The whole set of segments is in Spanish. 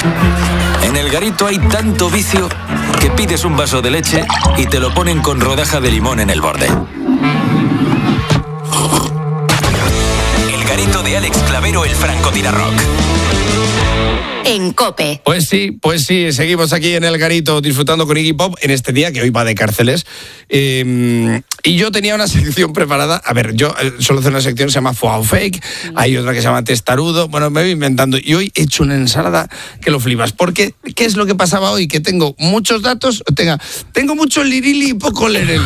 En El Garito hay tanto vicio que pides un vaso de leche y te lo ponen con rodaja de limón en el borde. El Garito de Alex Clavero, el francotirador. En COPE. Pues sí, seguimos aquí en El Garito disfrutando con Iggy Pop en este día que hoy va de cárceles. Y yo tenía una sección preparada. A ver, yo solo hacer una sección que se llama Foa o Fake. Hay otra que se llama Testarudo. Bueno, me voy inventando. Y hoy he hecho una ensalada que lo flipas. Porque, ¿qué es lo que pasaba hoy? Que tengo muchos datos. Tengo mucho lirili y poco lereli.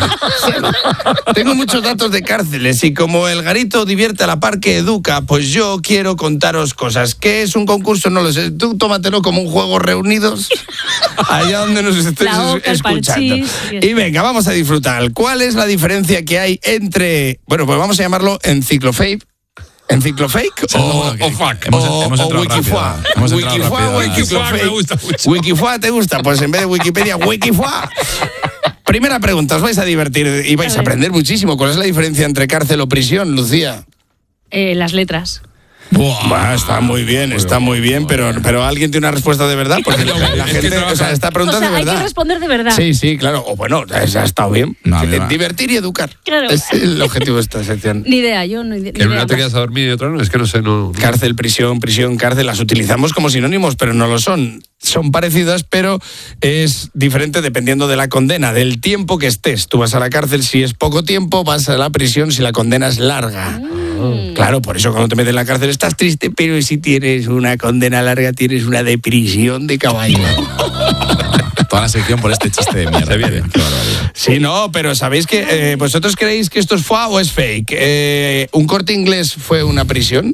Tengo muchos datos de cárceles. Y como El Garito divierte a la par que educa, pues yo quiero contaros cosas. ¿Qué es un concurso? No lo sé. Tú tómatelo como un juego reunidos allá donde nos estés escuchando. Y venga, vamos a disfrutar. ¿Cuál es la diferencia que hay entre, bueno, pues vamos a llamarlo enciclofake? ¿Enciclofake o fuck? Hemos o Wikifua. Wikifua o enciclofake. Me gusta mucho. Wikifua te gusta, pues en vez de Wikipedia, Wikifua. Primera pregunta, os vais a divertir y vais a aprender muchísimo. ¿Cuál es la diferencia entre cárcel o prisión, Lucía? Las letras. Buah, está muy bien, pero ¿alguien tiene una respuesta de verdad? Porque la gente está preguntando de verdad. Hay que responder de verdad. Sí, claro. O bueno, ha estado bien. Divertir y educar. Claro. Es el objetivo de esta sección. Ni idea, yo no idea. Que en una te quedas a dormir y otra no, es que no sé, no. Cárcel, prisión, cárcel, las utilizamos como sinónimos, pero no lo son. Son parecidas, pero es diferente dependiendo de la condena, del tiempo que estés. Tú vas a la cárcel si es poco tiempo, vas a la prisión si la condena es larga. Claro, por eso cuando te metes en la cárcel estás triste, pero si tienes una condena larga tienes una depresión de caballo. Toda la sección por este chiste de mierda. Se viene. Sí, no, pero ¿sabéis que vosotros creéis que esto es FUA o es fake? ¿Un Corte Inglés fue una prisión?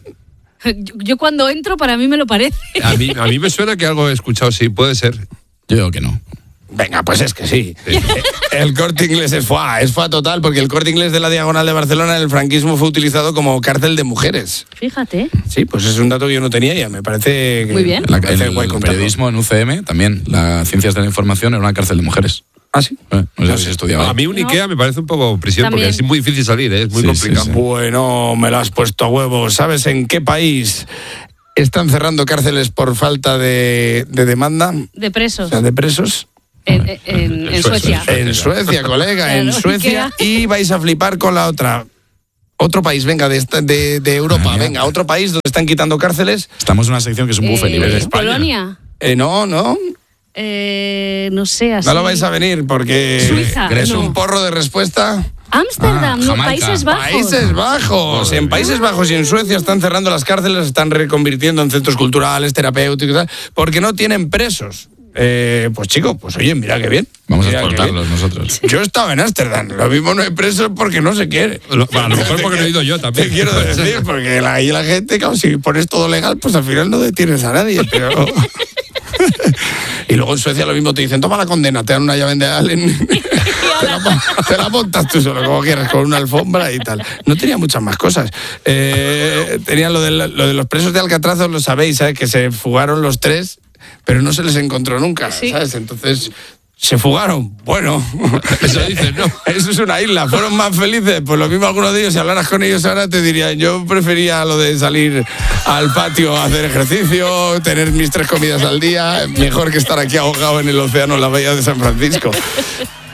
Yo cuando entro, para mí me lo parece. A mí me suena que algo he escuchado, sí, puede ser. Yo digo que no. Venga, pues es que sí. El Corte Inglés es FUA total, porque el Corte Inglés de la Diagonal de Barcelona en el franquismo fue utilizado como cárcel de mujeres. Fíjate. Sí, pues es un dato que yo no tenía ya, me parece... Muy bien. El periodismo en UCM también, las ciencias de la información, era una cárcel de mujeres. ¿Ah, sí? No sé si estudiaba. A mí un IKEA me parece un poco prisión, también. Porque es muy difícil salir, es muy complicado. Sí. Bueno, me lo has puesto a huevo. ¿Sabes en qué país están cerrando cárceles por falta de demanda? De presos. O sea, de presos. En Suecia. En Suecia, colega, claro, en Suecia. Y vais a flipar con la otra. Otro país, venga, de Europa, venga, otro país donde están quitando cárceles. Estamos en una sección que es un buffet libre de España. ¿Polonia? No. No sé, así. No lo vais a venir porque Suiza, es un porro de respuesta. Ámsterdam, no, Países Bajos. Países Bajos. En Países Bajos y en Suecia están cerrando las cárceles, se están reconvirtiendo en centros culturales, terapéuticos, tal, porque no tienen presos. Pues chico, pues oye, mira qué bien. Vamos a exportarlos nosotros. Yo estaba en Ámsterdam, lo mismo no hay presos porque no se quiere. A lo mejor porque no he ido yo también. Te quiero decir, porque ahí la gente, claro, si pones todo legal, pues al final no detienes a nadie, pero... Y luego en Suecia lo mismo te dicen, toma la condena, te dan una llave de Allen, te la montas tú solo, como quieras, con una alfombra y tal. No tenía muchas más cosas. Tenían lo de los presos de Alcatraz, lo sabéis, ¿sabes? Que se fugaron los 3, pero no se les encontró nunca, ¿sabes? Entonces... ¿Se fugaron? Bueno, eso dicen, ¿no? Eso es una isla, fueron más felices. Pues lo mismo algunos de ellos, si hablaras con ellos ahora te dirían, yo prefería lo de salir al patio a hacer ejercicio, tener mis 3 comidas al día, mejor que estar aquí ahogado en el océano en la bahía de San Francisco.